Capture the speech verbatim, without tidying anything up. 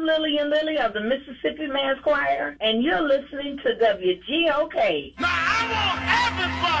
Lillian Lilly of the Mississippi Mass Choir, and you're listening to W G O K. Now, I want everybody